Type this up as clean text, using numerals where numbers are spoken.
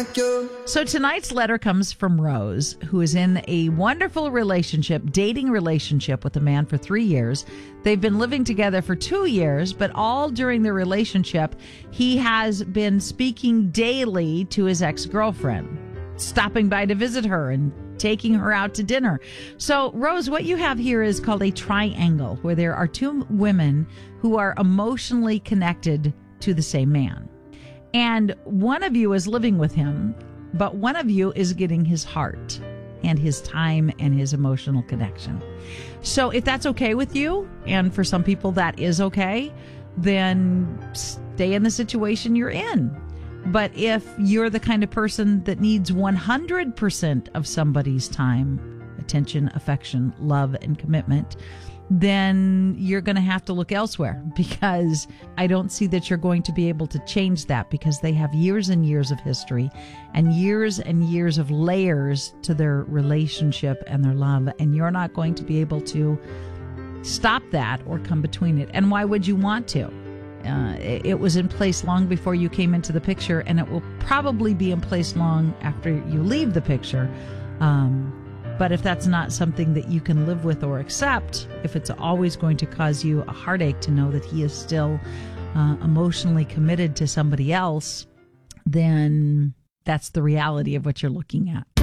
like you. So tonight's letter comes from Rose, who is in a wonderful relationship, dating relationship with a man for 3 years. They've been living together for 2 years, but all during the relationship, he has been speaking daily to his ex-girlfriend, stopping by to visit her and taking her out to dinner. So, Rose, what you have here is called a triangle, where there are two women who are emotionally connected to the same man. And one of you is living with him, but one of you is getting his heart and his time and his emotional connection. So if that's okay with you, and for some people that is okay, then stay in the situation you're in. But if you're the kind of person that needs 100% of somebody's time, attention, affection, love, and commitment, then you're going to have to look elsewhere, because I don't see that you're going to be able to change that, because they have years and years of history and years of layers to their relationship and their love. And you're not going to be able to stop that or come between it. And why would you want to? It was in place long before you came into the picture, and it will probably be in place long after you leave the picture. But if that's not something that you can live with or accept, if it's always going to cause you a heartache to know that he is still emotionally committed to somebody else, then that's the reality of what you're looking at.